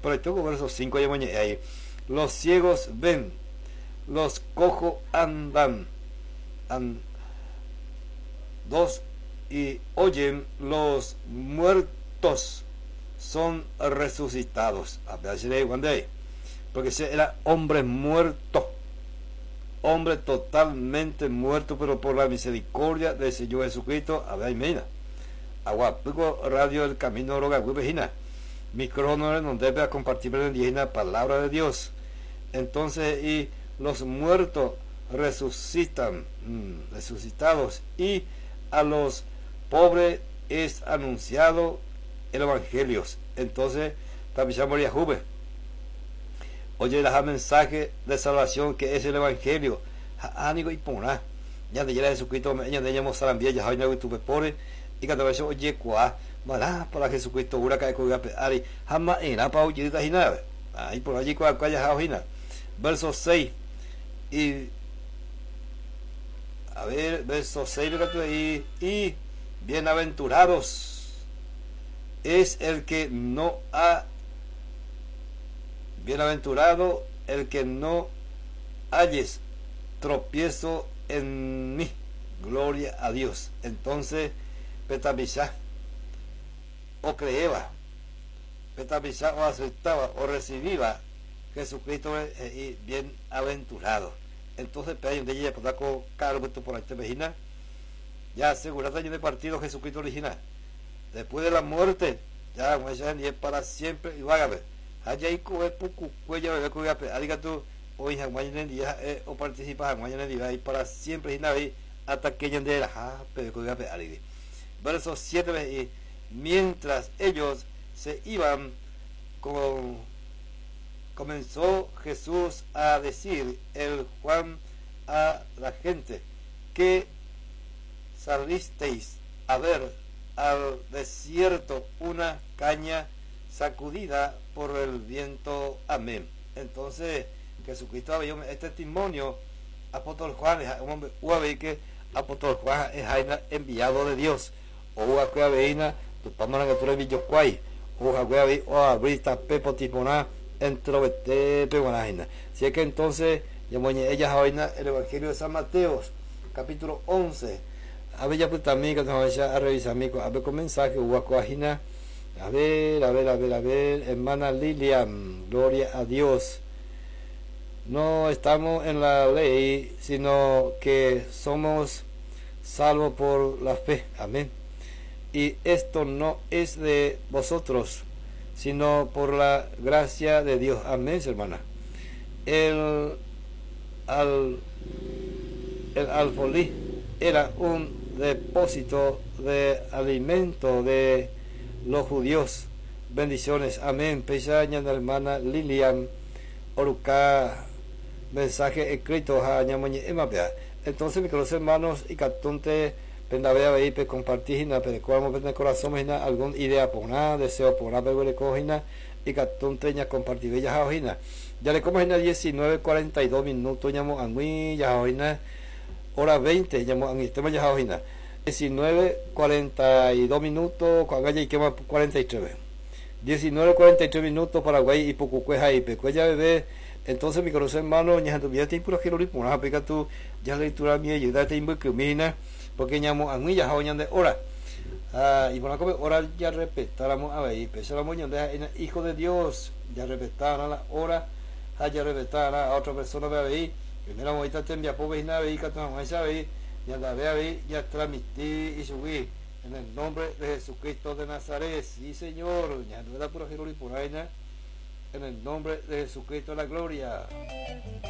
Por ahí tengo verso 5 ahí. Los ciegos ven, los cojos andan. Dos, y oyen, los muertos son resucitados. Porque ese era hombre muerto, hombre totalmente muerto, pero por la misericordia del Señor Jesucristo. Aguapico Radio El Camino Roga Wibejina. Micrófono donde debe compartir la palabra de Dios. Entonces, y los muertos resucitan, resucitados, y a los pobres es anunciado el evangelio. Entonces, también María Juve, oye el mensaje de salvación que es el evangelio. Ánigo y pona, ya de Jesucristo, ya de ella mostrar bien, ya hay una tuve pobre, y cada vez oye cuá, mala para Jesucristo, ura cae con ari, jamás en apa oye de tajina, ahí por allí cuá ya jaojina. Verso 6, y a ver, verso 6, y bienaventurados es el que no ha, bienaventurado el que no halles tropiezo en mí, gloria a Dios. Entonces, petamisá, o creeba, petamisá, o aceptaba, o recibía Jesucristo y bienaventurado. Entonces, pero de ella por con cargo por esta vecina, ya asegurada de partido Jesucristo original. Después de la muerte, ya y es para siempre, y vágame. Allá y cuello de cuya arigato hoy mañana día o participa mañana día y para siempre y hasta que de la pero cuya verso 7, y mientras ellos se iban comenzó Jesús a decir el Juan a la gente que salisteis a ver al desierto una caña sacudida por el viento. Amén. Entonces Jesucristo había este testimonio. Apóstol Juan es un hombre que apóstol Juan es enviado de Dios, o una veina tu pamana que tú eres villocuay, o jaguavi o abrista pepo tipona entrovete peguanajina. Si es que entonces ella jaina el Evangelio de San Mateo capítulo 11. A ver, ya pues también que nos vaya a revisar a ver con mensaje huacuajina. A ver, hermana Lilian, gloria a Dios. No estamos en la ley, sino que somos salvos por la fe. Amén. Y esto no es de vosotros, sino por la gracia de Dios. Amén, hermana. El alfolí era un depósito de alimento de los judíos. Bendiciones. Amén. Pesaña la hermana Lilian Oruca, mensaje escrito a ñamañe emapea. Entonces, mis hermanos, y catunte pendavea veí pe compartir na pe cuamo pe corazón na algún idea por nada, deseo por nada pe cojina y catunte ña compartir bella jaojina. Ya le como en 19:42 minutos ñamo angui ya jaojina. Hora 20, llamo a mi tema ya jaojina. 19:42 minutos, Cuangaya y quema 43. 19:43 minutos, Paraguay y Pucucueja y Pecuella bebé. Entonces, mi corazón hermano, ya tuviera tiempo que lo ripo, pica tú, ya la lectura mía, y da tiempo que mina, porque llamo a mí ya jaoñan de hora. Y por la come hora ya respetáramos a ver, pensáramos en hijo de Dios, ya respetaran a la hora, ya respetaran a otra persona de ahí. Primero ahorita te envía pobre y nada y ya la vea ya transmití y subí en el nombre de Jesucristo de Nazaret. Sí, Señor, ya no era pura Jerusalén por ahí, en el nombre de Jesucristo la gloria.